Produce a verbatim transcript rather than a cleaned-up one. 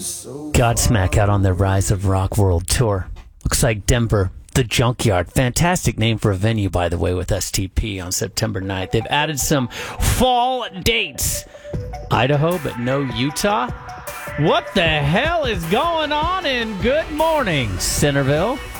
Godsmack out on their Rise of Rock World Tour. Looks like Denver, the Junkyard. Fantastic name for a venue, by the way, with S T P on September ninth. They've added some fall dates. Idaho, but no Utah. What the hell is going on in Good Morning, Centerville?